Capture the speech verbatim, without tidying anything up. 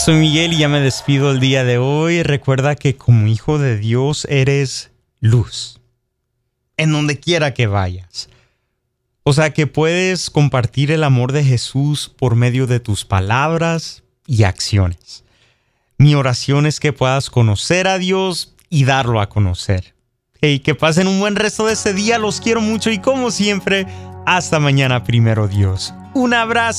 Soy Miguel y ya me despido el día de hoy. Recuerda que como hijo de Dios eres luz, en donde quiera que vayas. O sea que puedes compartir el amor de Jesús por medio de tus palabras y acciones. Mi oración es que puedas conocer a Dios y darlo a conocer. Hey, que pasen un buen resto de este día. Los quiero mucho y como siempre, hasta mañana, primero Dios. Un abrazo.